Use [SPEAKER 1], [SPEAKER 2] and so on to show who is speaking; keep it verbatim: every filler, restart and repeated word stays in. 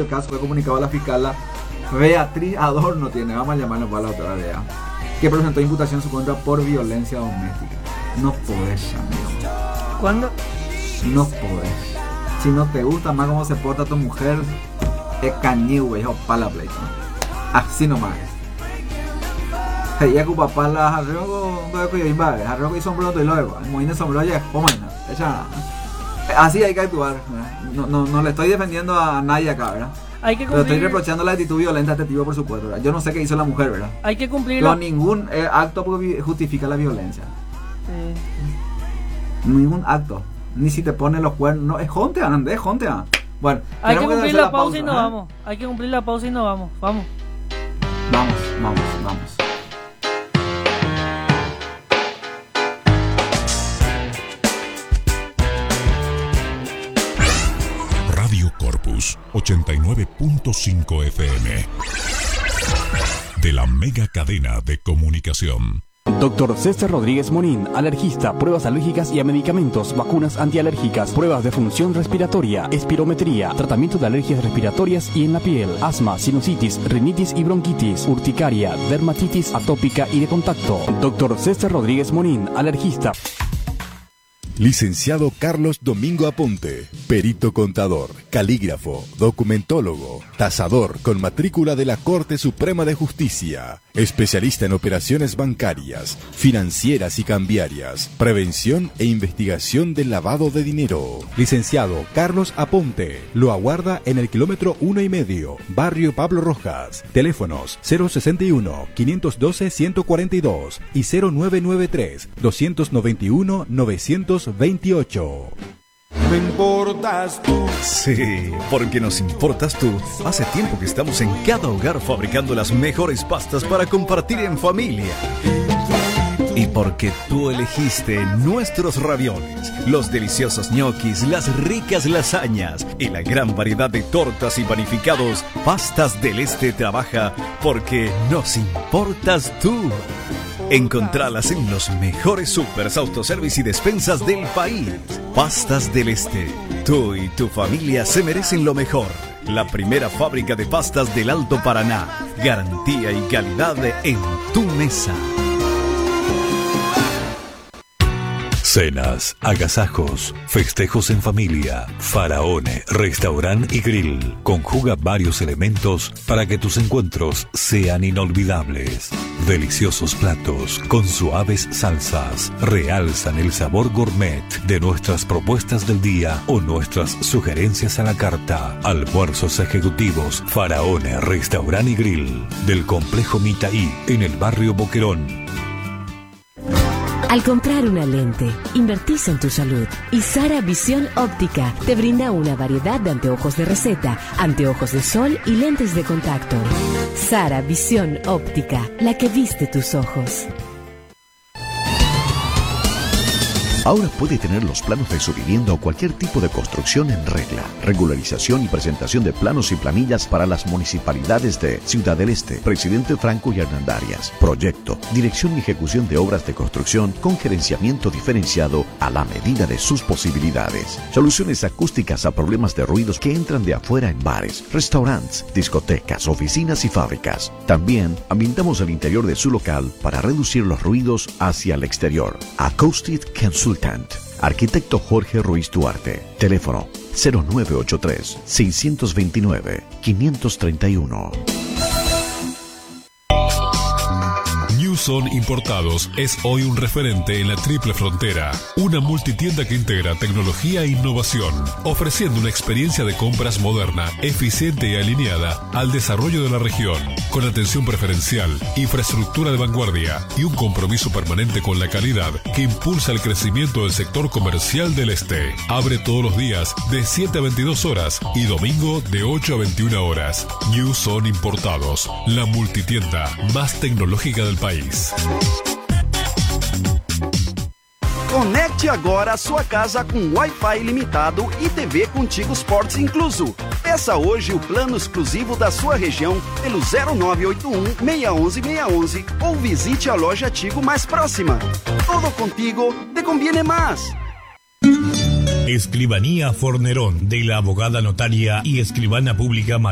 [SPEAKER 1] el caso fue comunicado a la fiscal Beatriz Adorno, tiene, vamos a llamarlo para la otra área, que presentó imputación en su contra por violencia doméstica. No podés, amigo.
[SPEAKER 2] ¿Cuándo?
[SPEAKER 1] No podés. Si no te gusta más cómo se porta tu mujer, es cañido, güey, o pala pleito. Así nomás. Ya que papá la arrego, no que yo vale, arrego y sombrero y luego, muy de sombrero ya, oh man, echa. Así hay que actuar. No, no, no le estoy defendiendo a nadie acá, ¿verdad?
[SPEAKER 2] Hay que
[SPEAKER 1] cumplir... Pero estoy reprochando la actitud violenta de este tipo, por supuesto, ¿verdad? Yo no sé qué hizo la mujer, ¿verdad?
[SPEAKER 2] Hay que cumplir.
[SPEAKER 1] Pero ningún eh, acto justifica la violencia. Sí. Ningún acto. Ni si te pone los cuernos. No, es jontea, Andrés, jontea. Bueno,
[SPEAKER 2] hay que cumplir la, la pausa, pausa y nos ¿eh? vamos. Hay que cumplir la pausa y nos vamos. Vamos.
[SPEAKER 1] Vamos, vamos, vamos.
[SPEAKER 3] Corpus ochenta y nueve punto cinco F M de la mega cadena de comunicación.
[SPEAKER 4] Doctor César Rodríguez Morín, alergista, pruebas alérgicas y a medicamentos, vacunas antialérgicas, pruebas de función respiratoria, espirometría, tratamiento de alergias respiratorias y en la piel, asma, sinusitis, rinitis y bronquitis, urticaria, dermatitis atópica y de contacto. Doctor César Rodríguez Morín, alergista.
[SPEAKER 5] Licenciado Carlos Domingo Aponte, perito contador, calígrafo, documentólogo, tasador con matrícula de la Corte Suprema de Justicia, especialista en operaciones bancarias, financieras y cambiarias, prevención e investigación del lavado de dinero. Licenciado Carlos Aponte, lo aguarda en el kilómetro uno y medio, barrio Pablo Rojas. Teléfonos cero sesenta y uno, quinientos doce, ciento cuarenta y dos y cero nueve nueve tres, doscientos noventa y uno, novecientos veintiocho.
[SPEAKER 6] Me importas tú.
[SPEAKER 7] Sí, porque nos importas tú. Hace tiempo que estamos en cada hogar fabricando las mejores pastas para compartir en familia. Y porque tú elegiste nuestros ravioles, los deliciosos ñoquis, las ricas lasañas y la gran variedad de tortas y panificados, Pastas del Este trabaja porque nos importas tú. Encontralas en los mejores supers, autoservice y despensas del país. Pastas del Este. Tú y tu familia se merecen lo mejor. La primera fábrica de pastas del Alto Paraná. Garantía y calidad en tu mesa.
[SPEAKER 3] Cenas, agasajos, festejos en familia. Faraone, restaurante y grill. Conjuga varios elementos para que tus encuentros sean inolvidables. Deliciosos platos con suaves salsas realzan el sabor gourmet de nuestras propuestas del día o nuestras sugerencias a la carta. Almuerzos ejecutivos. Faraone, restaurante y grill. Del complejo Mitaí, en el barrio Boquerón.
[SPEAKER 8] Al comprar una lente, invertís en tu salud. Y Sara Visión Óptica te brinda una variedad de anteojos de receta, anteojos de sol y lentes de contacto. Sara Visión Óptica, la que viste tus ojos.
[SPEAKER 9] Ahora puede tener los planos de su vivienda o cualquier tipo de construcción en regla. Regularización y presentación de planos y planillas para las municipalidades de Ciudad del Este, Presidente Franco y Hernandarias. Proyecto, dirección y ejecución de obras de construcción con gerenciamiento diferenciado a la medida de sus posibilidades. Soluciones acústicas a problemas de ruidos que entran de afuera en bares, restaurantes, discotecas, oficinas y fábricas. También ambientamos el interior de su local para reducir los ruidos hacia el exterior. Acoustic Consultant. Arquitecto Jorge Ruiz Duarte. Teléfono cero nueve ocho tres, seis dos nueve, cinco tres uno.
[SPEAKER 3] Newson Importados es hoy un referente en la Triple Frontera, una multitienda que integra tecnología e innovación, ofreciendo una experiencia de compras moderna, eficiente y alineada al desarrollo de la región, con atención preferencial, infraestructura de vanguardia y un compromiso permanente con la calidad que impulsa el crecimiento del sector comercial del Este. Abre todos los días de siete a veintidós horas y domingo de ocho a veintiuna horas. Newson Importados, la multitienda más tecnológica del país.
[SPEAKER 10] Conecte agora a sua casa com Wi-Fi ilimitado e T V Contigo Sports incluso. Peça hoje o plano exclusivo da sua região pelo zero nove oito um, seis um um, seis um um ou visite a loja Tigo mais próxima. Todo contigo te conviene más.
[SPEAKER 11] Escribanía Fornerón, de la abogada notaria y escribana pública María